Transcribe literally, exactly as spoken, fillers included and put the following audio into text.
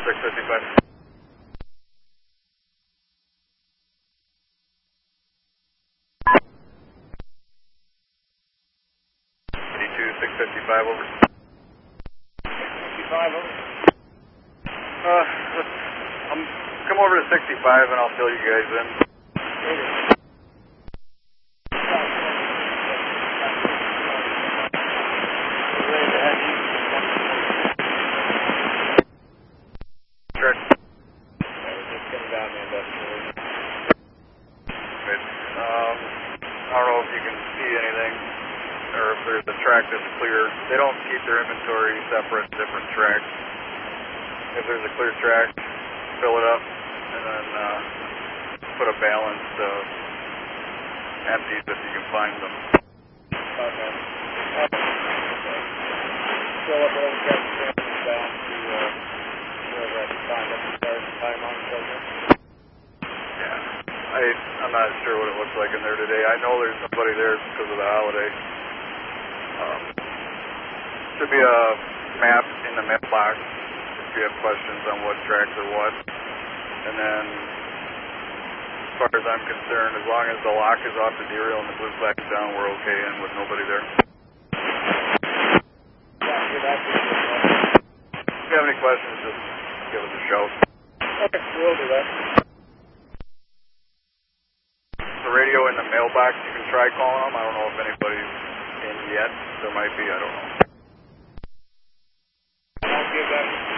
six fifty-five. eighty-two six fifty-five over. sixty-five over. Uh, let's, um, come over to sixty-five and I'll fill you guys in. Correct. I was just getting down the industrial. Good. Um, I don't know if you can see anything or if there's a track that's clear. They don't keep their inventory separate, different tracks. If there's a clear track, fill it up and then uh, put a balance of empties if you can find them. Okay. Fill up all the tracks down to uh, wherever I can find them. Start time on filter. Yeah. I, I'm not sure what it looks like in there today. I know there's somebody there because of the holiday. Um, should be a map in the mailbox if you have questions on what tracks are what. And then, as far as I'm concerned, as long as the lock is off the D-rail and the blue flag is down, we're okay in with nobody there. If you have any questions, just give us a shout. Okay, we'll do that. The radio in the mailbox, you can try calling them. I don't know if anybody's in yet. There might be, I don't know. I'll give that.